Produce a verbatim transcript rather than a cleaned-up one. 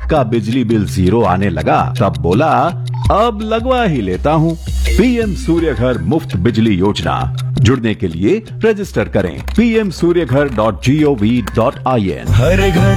आपका बिजली bill zero आने लगा तब बोला अब लगवा ही लेता हूँ। पीएम सूर्य घर मुफ्त बिजली योजना, जुड़ने के लिए रजिस्टर करें पी एम सूर्य घर dot G O V dot I N. हर घर